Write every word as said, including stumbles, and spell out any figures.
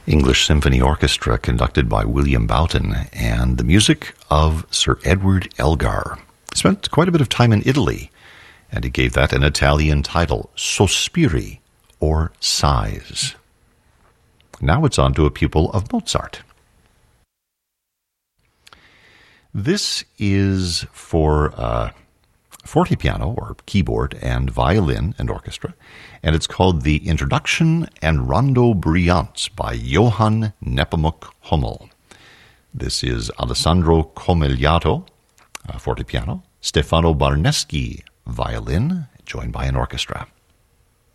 English Symphony Orchestra conducted by William Boughton, and the music of Sir Edward Elgar. Spent quite a bit of time in Italy, and he gave that an Italian title, Sospiri, or Sighs. Now it's on to a pupil of Mozart. This is for uh, fortepiano, or keyboard, and violin and orchestra, and it's called The Introduction and Rondo Brillante by Johann Nepomuk Hummel. This is Alessandro Comigliato, uh, fortepiano, Stefano Barneschi, violin, joined by an orchestra.